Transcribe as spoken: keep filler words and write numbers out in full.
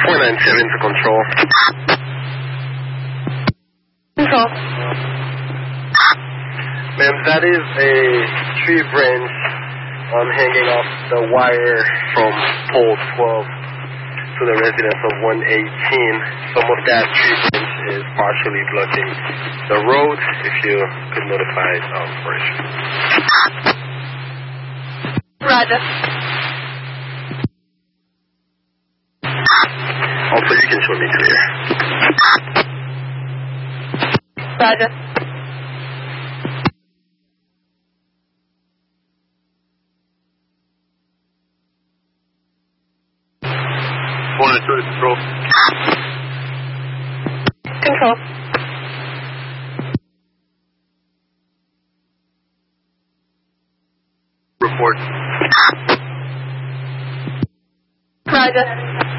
four nine seven to control. Control. Ma'am, that is a tree branch um, hanging off the wire from pole twelve to the residence of one eighteen. Some of that tree branch is partially blocking the road. If you could notify um, operation. Roger. Also, you can show me clear. Roger. four nine two to control. Control. Report. Roger.